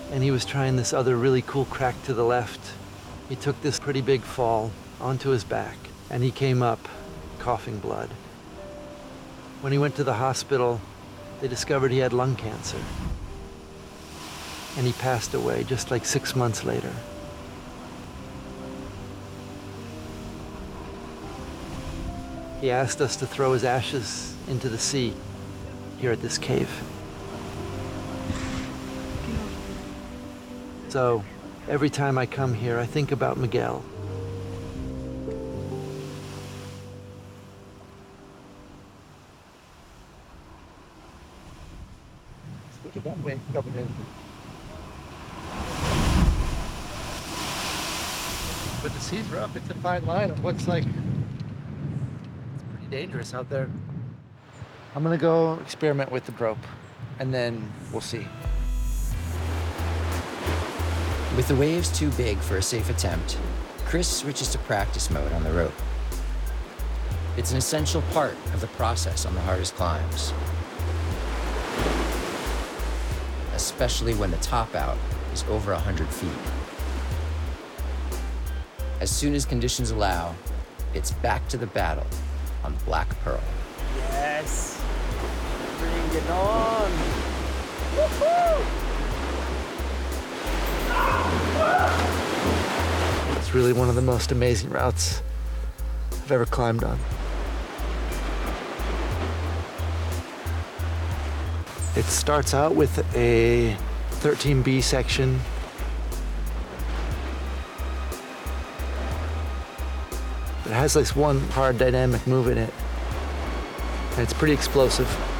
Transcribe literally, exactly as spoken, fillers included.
and he was trying this other really cool crack to the left. He took this pretty big fall onto his back, and he came up coughing blood. When he went to the hospital, they discovered he had lung cancer, and he passed away just like six months later. He asked us to throw his ashes into the sea here at this cave. So every time I come here, I think about Miguel. Look at that wind coming in. But the seas are up. It's a fine line of what's like dangerous out there. I'm gonna go experiment with the rope, and then we'll see. With the waves too big for a safe attempt, Chris switches to practice mode on the rope. It's an essential part of the process on the hardest climbs, especially when the top out is over one hundred feet. As soon as conditions allow, it's back to the battle on Black Pearl. Yes! Bring it on! Woohoo! It's really one of the most amazing routes I've ever climbed on. It starts out with a thirteen B section. It has this one hard dynamic move in it, and it's pretty explosive.